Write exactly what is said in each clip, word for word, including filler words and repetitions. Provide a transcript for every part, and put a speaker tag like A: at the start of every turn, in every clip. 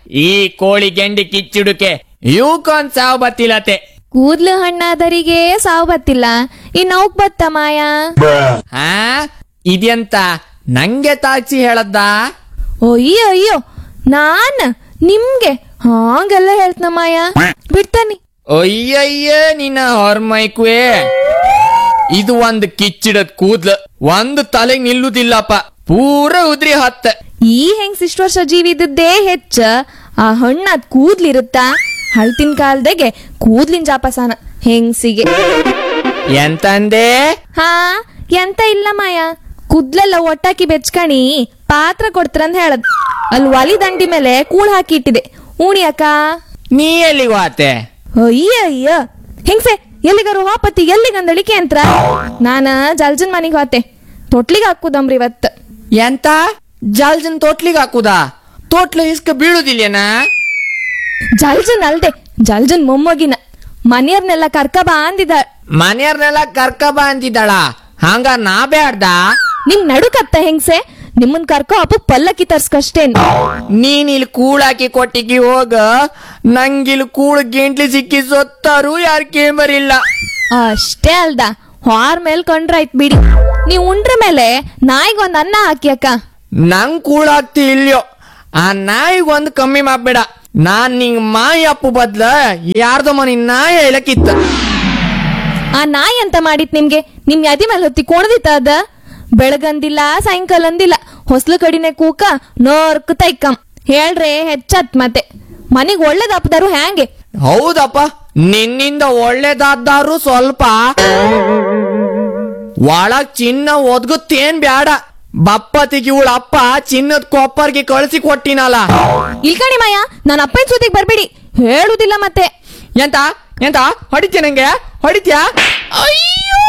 A: ಈ ಕೋಳಿ ಗೆಂಡಿ ಕಿಚ್ಚಿಡುಕೆ ಇವಕ್ಕೊಂದ್ ಸಾವು ಬತ್ತಿಲತೆ.
B: ಕೂದ್ಲು ಹಣ್ಣಾದರಿಗೆ ಸಾವು ಬತ್ತಿಲ್ಲ, ಇನ್ ಅವಕ್ ಬತ್ತ ಮಾಯ.
A: ಹಾ ಇದೆಂತ ನಂಗೆ ತಾಚಿ ಹೇಳದ್ದ?
B: ಅಯ್ಯೋ ಅಯ್ಯೋ, ನಾನ್ ನಿಮ್ಗೆ ಹಾಗೆಲ್ಲ ಹೇಳ್ತನ ಮಾಯ, ಬಿಡ್ತಾನಿ.
A: ಅಯ್ಯಯ್ಯ ನಿನ್ನ ಹೊರ್ಮೈಕುವೆ, ಇದು ಒಂದ್ ಕಿಚ್ಚಿಡದ್ ಕೂದ್ಲು, ಒಂದ್ ತಲೆಗ್ ನಿಲ್ಲುದಿಲ್ಲಪ್ಪ, ಪೂರ ಉದ್ರಿ ಹತ್ತ.
B: ಈ ಹೆಂಗ್ಸ್ ಇಷ್ಟ ವರ್ಷ ಜೀವಿ ಇದ್ದದ್ದೇ ಹೆಚ್ಚ, ಆ ಹಣ್ಣಾದ್ ಕೂದ್ಲಿರುತ್ತಾ? ಹಳ್ತಿನ ಕಾಲದಾಗೆ ಕೂದ್ಲಿನ ಜಾಪಸಾನ ಹೆಂಗ್ಸಿಗೆ.
A: ಎಂತಂದೆ?
B: ಹಾ ಎಂತ ಇಲ್ಲ ಮಾಯ, ಕೂದ್ಲೆಲ್ಲ ಒಟ್ಟಾಕಿ ಬೆಚ್ಕಣಿ ಪಾತ್ರ ಕೊಡ್ತಾರಂತ ಹೇಳದ್. ಅಲ್ಲಿ ಒಲಿ ದಂಡಿ ಮೇಲೆ ಕೂಳ್ ಹಾಕಿ ಇಟ್ಟಿದೆ, ಉಣಿ ಅಕ್ಕ.
A: ನೀ ಎಲ್ಲಿಗೆ ವಾತೆ?
B: ಅಯ್ಯ ಅಯ್ಯ ಹೆಂಗ್ಸೆ, ಎಲ್ಲಿಗಾರು ಹಾಪತಿ ಎಲ್ಲಿಗಂದಳಿಕೆ ಅಂತ್ರ? ನಾನ ಜಲ್ಜನ್ ಮನಿಗ್ ಹೋತೆ, ತೊಟ್ಲಿಗೆ ಹಾಕುದಮ್ರಿ ಇವತ್.
A: ಎಂತ ಜಲ್ಜನ್ ತೋಟ್ಲಿಗೆ ಹಾಕುದಾ? ತೋಟ್ಲು ಇಸ್ಕ ಬೀಳುದಿಲ್ಲೇನಾ?
B: ಜಲ್ಜನ್ ಅಲ್ದೆ, ಜಲ್ಜನ್ ಮೊಮ್ಮಗಿನ ಮನೆಯವ್ರನ್ನೆಲ್ಲ ಕರ್ಕ ಬಾ ಅಂದಿದ.
A: ಮನೆಯವ್ರನ್ನೆಲ್ಲ ಕರ್ಕ ಬಾ ಅಂತಿದ್ದಾಳ? ಹಂಗ ನಾ ಬ್ಯಾಡ್ದ?
B: ನಿಮ್ ನಡುಕತ್ತ ಹೆಂಗ್ಸೆ, ನಿಮ್ಮನ್ ಕರ್ಕೊ ಹಬ್ಬ ಪಲ್ಲಕ್ಕಿ ತರ್ಸ್ಕಷ್ಟೇನ್.
A: ನೀನ್ ಇಲ್ಲಿ ಕೂಳಾಕಿ ಕೊಟ್ಟಿಗೆ ಹೋಗ, ನಂಗಿಲ್ ಕೂಳ್ ಗೆಂಟ್ಲಿ ಸಿಕ್ಕಿ ಸೊತ್ತಾರು ಯಾರ್ ಕೇಮರಿಲ್ಲ.
B: ಅಷ್ಟೇ ಅಲ್ದ, ಹಾರ್ ಮೇಲ್ ಕೊಂಡ್ರಾಯ್ತ್ ಬಿಡಿ. ನೀವ್ ಉಂಡ್ರ ಮೇಲೆ ನಾಯಿಗೊಂದ್ ಅನ್ನ ಹಾಕಿ ಅಕ್ಕ.
A: ನಂಗ್ ಕೂಳಾಗ್ತಿ ಇಲ್ಯೋ, ಆ ನಾಯಿಗ್ ಒಂದ್ ಕಮ್ಮಿ ಮಾಡ್ಬೇಡ. ನಾನ್ ನಿಂಗ್ ಮಾಯಿ ಅಪ್ಪು ಬದ್ಲ ಯಾರ್ದೋ ಮನಿ ನಾಯಿ ಹೇಳಕ್ಕಿತ್ತ.
B: ಆ ನಾಯಿ ಅಂತ ಮಾಡಿತ್ ನಿಮ್ಗೆ? ನಿಮ್ ಯಾದಿ ಮೇಲೆ ಹೊತ್ತಿ ಕೋಣದಿತ್ತ ಅದ? ಬೆಳಗಂದಿಲ್ಲ ಸಾಯಂಕಾಲ ಅಂದಿಲ್ಲ, ಹೊಸ್ಲು ಕಡಿನೆ ಕೂಕ ನೋರ್ಕ ತೈಕಂ ಹೇಳ್ರೆ ಹೆಚ್ಚತ್. ಮತ್ತೆ ಮನಿಗ್ ಒಳ್ಳೇದಪ್ಪದಾರು ಹ್ಯಾಂಗೆ?
A: ಹೌದಪ್ಪ, ನಿನ್ನಿಂದ ಒಳ್ಳೇದಾದ್ರು ಸ್ವಲ್ಪ. ಒಳಗ್ ಚಿನ್ನ ಒದ್ಗುತ್ತೇನ್ ಬ್ಯಾಡ, ಬಪ್ಪತಿಗೆ ಇವಳ ಅಪ್ಪ ಚಿನ್ನದ ಕೊಪ್ಪರ್ಗೆ ಕಳಿಸಿ ಕೊಟ್ಟಿನಲ್ಲ.
B: ಇಲ್ಕಣಿ ಮಾಯ, ನನ್ನ ಅಪ್ಪನ ಜೊತೆಗೆ ಬರ್ಬೇಡಿ, ಹೇಳುದಿಲ್ಲ ಮತ್ತೆ.
A: ಎಂತ ಎಂತ ಹೊಡಿತ್ಯ? ನಂಗೆ ಹೊಡಿತ್ಯಾ? ಅಯ್ಯೋ,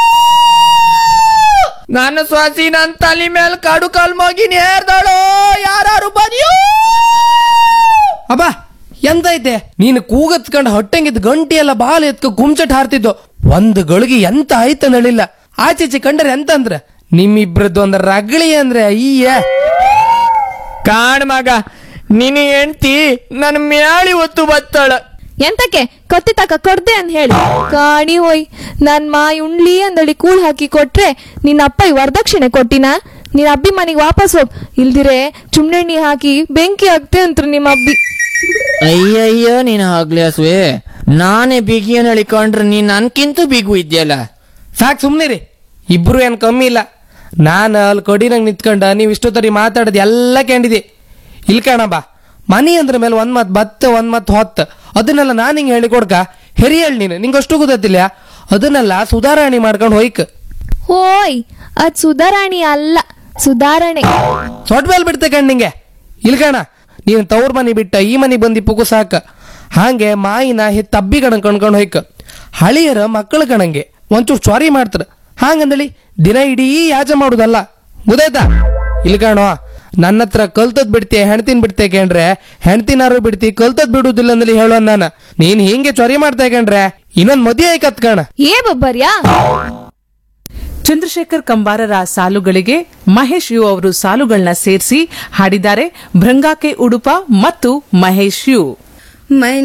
A: ನನ್ನ ಸ್ವಾಸಿ ನನ್ ತಲೆ ಮೇಲೆ ಕಾಡು ಕಾಲ್ ಮಗಿನ ಹೇರ್ದಾಳೋ, ಯಾರು ಬದಿಯೋ.
C: ಅಬ್ಬಾ ಎಂತೈತೆ ನೀನು ಕೂಗತ್ಕಂಡ್ ಹೊಟ್ಟೆಂಗಿದ್ ಗಂಟಿ ಎಲ್ಲ ಬಾಲ ಎತ್ಕ ಗುಮ್ಚಟ್ ಹಾರ್ತಿದ್ದು, ಒಂದ್ ಗಳಿಗೆ ಎಂತ ಆಯ್ತ ನಳಿಲ್ಲ. ಆಚೀಚೆ ಕಂಡ್ರೆ ಎಂತ ಅಂದ್ರ ನಿಮ್ಮಿಬ್ರದ್ದು ಒಂದ್ ರಗಳಿ ಅಂದ್ರೆ ಅಯ್ಯ.
A: ಕಾಣ್ ಮಗ, ನಿನ್ನ ಹೆಂಡ್ತಿ ನನ್ ಮ್ಯಾಳಿ ಒತ್ತು ಬತ್ತಾಳ.
B: ಎಂತಕ್ಕೆ ಕತ್ತಿ ತಕ ಕೊಡ್ದೆ ಅಂತ ಹೇಳಿ ಕಾಣಿ ಹೋಯ್. ನನ್ ಮಾಯಿ ಉಣ್ಲಿ ಅಂದಳಿ ಕೂಳ್ ಹಾಕಿ ಕೊಟ್ರೆ ನಿನ್ನ ಅಪ್ಪ ವರದಕ್ಷಿಣೆ ಕೊಟ್ಟಿನ? ನಿನ್ನ ಅಬ್ಬಿ ಮನೆಗೆ ವಾಪಸ್ ಹೋಗ್, ಇಲ್ದಿರೆ ಚುಮ್ನೆಣ್ಣಿ ಹಾಕಿ ಬೆಂಕಿ ಹಾಕ್ತೆ ಅಂತ ನಿಮ್ಮ ಅಬ್ಬಿ.
A: ಅಯ್ಯಯ್ಯ ನೀನ್ ಆಗ್ಲಿ ಹಸುವೆ, ನಾನೇ ಬಿಗಿಯನ್ ಹೇಳಿಕೊಂಡ್ರೆ ನೀನ್ ನನ್ಕಿಂತ ಬಿಗು ಇದ್ಯಲ್ಲ.
C: ಸಾಕ್ ಸುಮ್ನಿರಿ, ಇಬ್ರು ಏನ್ ಕಮ್ಮಿ ಇಲ್ಲ. ನಾನು ಅಲ್ಲಿ ಕಡಿನಂಗ್ ನಿಂತ್ಕೊಂಡ ನೀವ್ ಇಷ್ಟೊತ್ತರಿ ಮಾತಾಡದ್ ಎಲ್ಲ ಕೇಳಿದೆ. ಇಲ್ಕಣ ಬಾ, ಮನಿ ಅಂದ್ರ ಮೇಲೆ ಒಂದ್ ಮತ್ ಬತ್ತ ಒಂದ್ ಮತ್ ಹೊತ್ತ, ಅದನ್ನೆಲ್ಲ ನಾನ್ ಹಿಂಗ್ ಹೇಳಿ ಕೊಡ್ಕ ಹೆರಿ ಹೇಳಿ ನೀನು, ನಿಂಗೆ ಅಷ್ಟು ಗೊತ್ತಿಲ್ಲ. ಅದನ್ನೆಲ್ಲ ಸುಧಾರಣೆ ಮಾಡ್ಕೊಂಡು ಹೋಯ್ಕ.
B: ಹೋಯ್, ಅದ್ ಸುಧಾರಾಣಿ ಅಲ್ಲ, ಸುಧಾರಣೆ.
C: ಸೊಟ್ ಮೇಲೆ ಬಿಡ್ತೆ ಕಣ್ ನಿಂಗೆ. ಇಲ್ಕಣ, ನೀನ್ ತವ್ರ ಮನಿ ಬಿಟ್ಟ ಈ ಮನಿ ಬಂದಿ ಪುಗು ಸಾಕ. ಹಾಗೆ ಮಾಯಿನ ಹೆತ್ತ ಅಬ್ಬಿ ಕಣ ಕಣ್ಕೊಂಡ್ ಹೋಯ್ಕ. ಹಳಿಯರ ಮಕ್ಕಳ ಕಣಂಗೆ ಒಂಚೂರು ಚ್ವಾರಿ ಮಾಡ್ತಾರ, ಹಾಗಂದಳಿ ದಿನ ಇಡೀ ಯಾಜ ಮಾಡುದಲ್ಲ, ಗೊತ್ತಾಯ್ತಾ? ಇಲ್ಕಣೋ, ನನ್ನ ಹತ್ರ ಕಲ್ತದ್ ಬಿಡ್ತಿ ಹೆಣ್ತಿನ ಬಿಡ್ತೆ ಕೇಂಡ್ರೆ ಹೆಣ್ತಿನಾರು ಬಿಡ್ತಿ, ಕಲ್ತದ್ ಬಿಡುದಿಲ್ಲ ಅಂದಲ್ಲಿ ಹೇಳೋ ನಾನು. ನೀನ್ ಹಿಂಗೆ ಚೊರಿ ಮಾಡ್ತಾ ಕೇಂಡ್ರೆ ಇನ್ನೊಂದ್ ಮದುವೆ ಆಯ್ಕತ್ ಕಣ.
B: ಏ ಬಬ್ಬರ್ಯಾ?
D: ಚಂದ್ರಶೇಖರ್ ಕಂಬಾರರ ಸಾಲುಗಳಿಗೆ ಮಹೇಶ್ ಯು ಅವರು ಸಾಲುಗಳನ್ನ ಸೇರಿಸಿ ಹಾಡಿದ್ದಾರೆ ಭೃಂಗಾಕೆ ಉಡುಪ ಮತ್ತು ಮಹೇಶ್ ಯು.